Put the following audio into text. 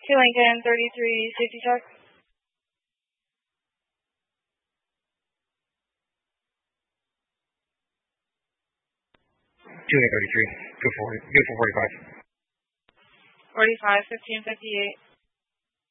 2 Lincoln, 33, safety check. 2 Lincoln, 33, good for 45. 45, 1558.